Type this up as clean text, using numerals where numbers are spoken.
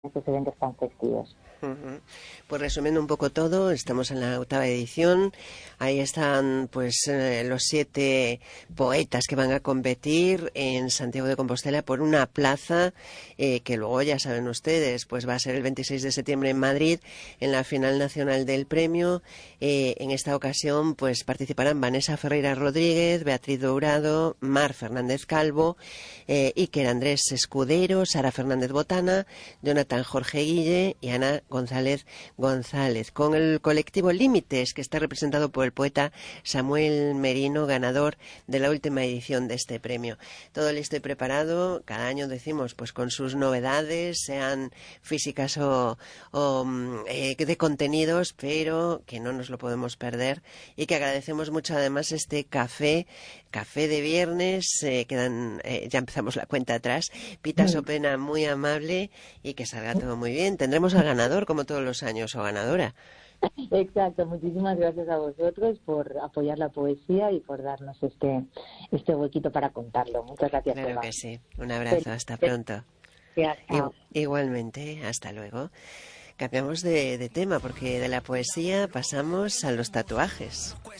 estos eventos tan festivos. Ujú. Pues resumiendo un poco todo, estamos en la 8ª edición. Ahí están pues los 7 poetas que van a competir en Santiago de Compostela por una plaza que luego ya saben ustedes, pues va a ser el 26 de septiembre en Madrid en la final nacional del premio. En esta ocasión pues participarán Vanessa Ferreira Rodríguez, Beatriz Dourado, Mar Fernández Calvo, Iker Andrés Escudero, Sara Fernández Botana, Jonathan Jorge Guille y Ana González González, con el colectivo Límites, que está representado por el poeta Samuel Merino, ganador de la última edición de este premio. Todo listo y preparado, cada año decimos, pues con sus novedades, sean físicas o de contenidos, pero que no nos lo podemos perder y que agradecemos mucho además este café de viernes, ya empezamos la cuenta atrás, Pita Sopena muy amable y que salga todo muy bien. Tendremos al ganador como todos los años o ganadora. Exacto, muchísimas gracias a vosotros por apoyar la poesía y por darnos este huequito para contarlo. Muchas gracias, Claro Eva. que sí. Un abrazo, hasta pronto. Chao. Igualmente, hasta luego. Cambiamos de tema porque de la poesía pasamos a los tatuajes.